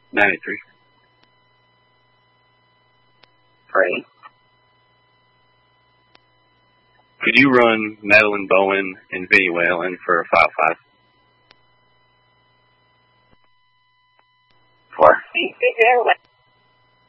93. Free. Could you run Madeline Bowen and Vinnie Whalen for a 5-5? 4.